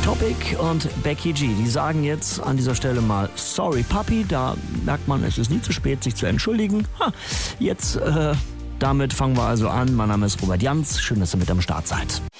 Topic und Becky G, die sagen jetzt an dieser Stelle mal Sorry Papi, da merkt man, es ist nie zu spät, sich zu entschuldigen. Damit fangen wir also an. Mein Name ist Robert Janz, schön, dass ihr mit am Start seid.